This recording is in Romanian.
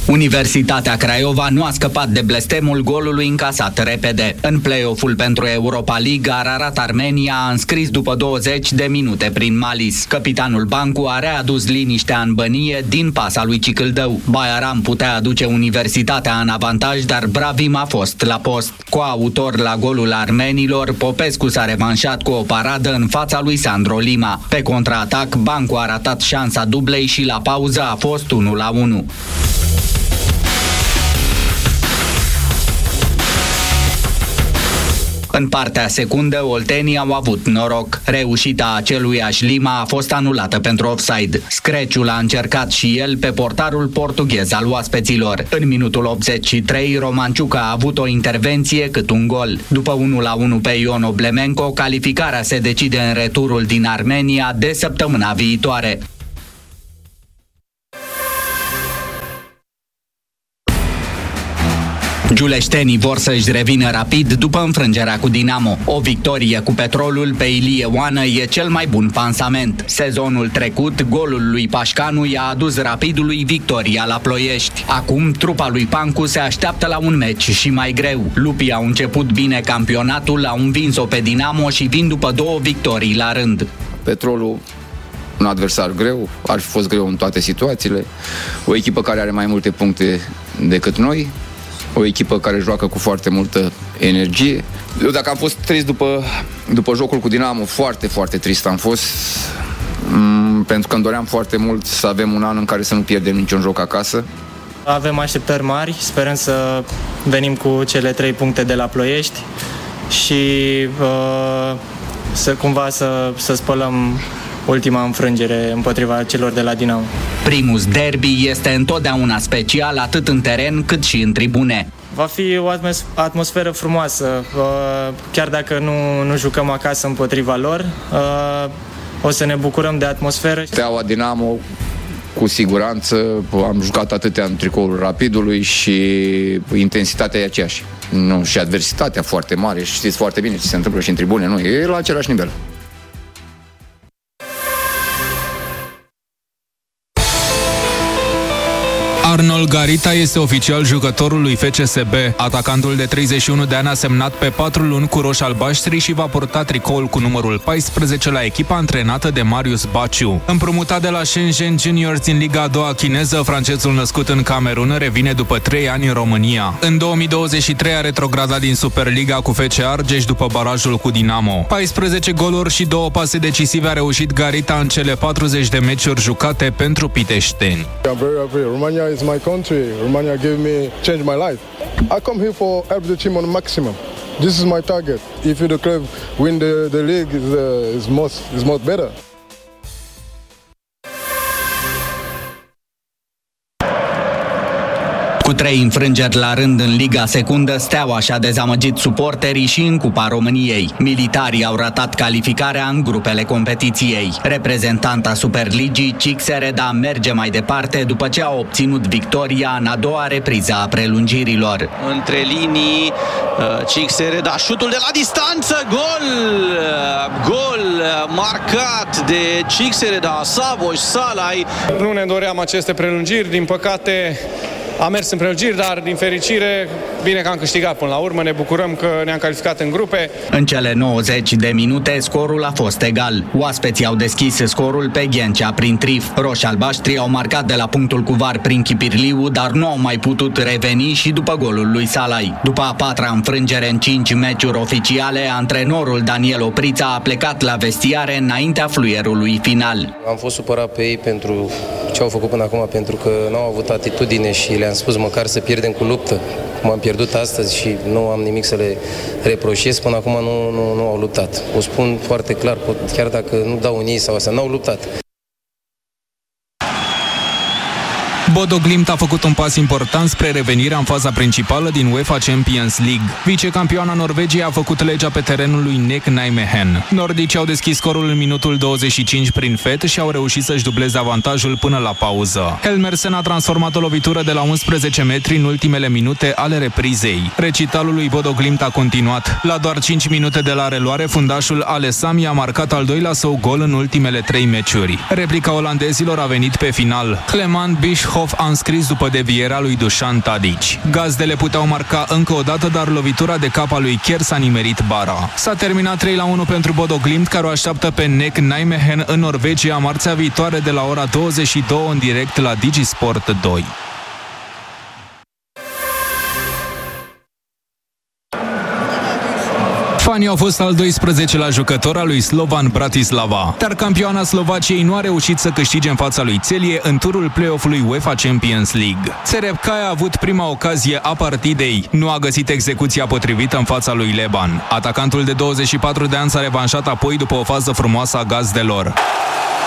Universitatea Craiova nu a scăpat de blestemul golului încasat repede. În play-off-ul pentru Europa League, Ararat Armenia a înscris după 20 de minute prin Malis. Capitanul Bancu a readus liniștea în bănie din pasa lui Cicâldău. Baiaram putea aduce Universitatea în avantaj, dar Bravim a fost la post. Coautor la golul armenilor, Popescu s-a revanșat cu o paradă în fața lui Sandro Lima. Pe contraatac, Bancu a ratat șansa dublei și la pauză a fost 1-1. În partea secundă, oltenii au avut noroc. Reușita aceluiași Lima a fost anulată pentru offside. Screciul a încercat și el pe portarul portughez al oaspeților. În minutul 83, Romanciuc a avut o intervenție cât un gol. După 1-1 pe Ion Oblemenco, calificarea se decide în returul din Armenia de săptămâna viitoare. Giuleștenii vor să-și revină rapid după înfrângerea cu Dinamo. O victorie cu Petrolul pe Ilie Oană e cel mai bun pansament. Sezonul trecut, golul lui Pașcanu i-a adus Rapidului victoria la Ploiești. Acum, trupa lui Pancu se așteaptă la un meci și mai greu. Lupii au început bine campionatul, au învins-o pe Dinamo și vin după 2 victorii la rând. Petrolul, un adversar greu, ar fi fost greu în toate situațiile. O echipă care are mai multe puncte decât noi. O echipă care joacă cu foarte multă energie. Eu dacă am fost trist după jocul cu Dinamo, foarte, foarte trist am fost, pentru că îmi doream foarte mult să avem un an în care să nu pierdem niciun joc acasă. Avem așteptări mari, sperăm să venim cu cele 3 puncte de la Ploiești și să spălăm ultima înfrângere împotriva celor de la Dinamo. Primus derby este întotdeauna special atât în teren cât și în tribune. Va fi o atmosferă frumoasă, chiar dacă nu jucăm acasă împotriva lor, o să ne bucurăm de atmosferă. Steaua Dinamo, cu siguranță, am jucat atâtea în tricoul Rapidului și intensitatea e aceeași. Și adversitatea foarte mare, și știți foarte bine ce se întâmplă și în tribune, nu, e la același nivel. Arnold Garita este oficial jucătorul lui FCSB. Atacantul de 31 de ani a semnat pe 4 luni cu roș-albaștri și va purta tricoul cu numărul 14 la echipa antrenată de Marius Baciu. Împrumutat de la Shenzhen Juniors din Liga a doua chineză, francezul născut în Camerun revine după 3 ani în România. În 2023 a retrogradat din Superliga cu FC Argeș după barajul cu Dinamo. 14 goluri și 2 pase decisive a reușit Garita în cele 40 de meciuri jucate pentru Piteșteni. Romania is my country. Romania changed my life. I come here for help the team on maximum. This is my target. If the club win the league, is much better. Cu 3 înfrângeri la rând în Liga Secundă, Steaua și-a dezamăgit suporterii și în Cupa României. Militarii au ratat calificarea în grupele competiției. Reprezentanta Superligii, Cixereda, merge mai departe după ce a obținut victoria în a doua repriză a prelungirilor. Între linii, Cixereda, șutul de la distanță, gol marcat de Cixereda, Savoș Salai. Nu ne doream aceste prelungiri, din păcate a mers în prelungiri, dar din fericire, bine că am câștigat până la urmă, ne bucurăm că ne-am calificat în grupe. În cele 90 de minute, scorul a fost egal. Oaspeții au deschis scorul pe Ghencea prin Trif. Roș-albaștrii au marcat de la punctul cu VAR prin Chipirliu, dar nu au mai putut reveni și după golul lui Salai. După a 4-a înfrângere în 5 meciuri oficiale, antrenorul Daniel Oprița a plecat la vestiare înaintea fluierului final. Am fost supărat pe ei pentru ce au făcut până acum, pentru că nu au avut atitudine și le-am spus măcar să pierdem cu luptă, cum am pierdut astăzi și nu am nimic să le reproșez, până acum nu au luptat. O spun foarte clar, chiar dacă nu dau în ei sau asta, n-au luptat. Bodo Glimt a făcut un pas important spre revenirea în faza principală din UEFA Champions League. Vicecampioana Norvegiei a făcut legea pe terenul lui NEC Nijmegen. Nordicii au deschis scorul în minutul 25 prin Fet și au reușit să-și dubleze avantajul până la pauză. Helmersen a transformat o lovitură de la 11 metri în ultimele minute ale reprizei. Recitalul lui Bodo Glimt a continuat. La doar 5 minute de la reluare, fundașul Alesami a marcat al doilea său gol în ultimele 3 meciuri. Replica olandezilor a venit pe final. Clement Bisschop Topalov a înscris după devierea lui Dusan Tadic. Gazdele puteau marca încă o dată, dar lovitura de cap a lui Kjær s-a nimerit bara. S-a terminat 3-1 pentru Bodo Glimt, care o așteaptă pe NEC Nijmegen în Norvegia marțea viitoare de la ora 22 în direct la DigiSport 2. Fanii au fost al 12-lea jucător al lui Slovan Bratislava, dar campioana Slovaciei nu a reușit să câștige în fața lui Celie în turul play-off-ului UEFA Champions League. Cerepka a avut prima ocazie a partidei, nu a găsit execuția potrivită în fața lui Leban. Atacantul de 24 de ani s-a revanșat apoi după o fază frumoasă a gazdelor.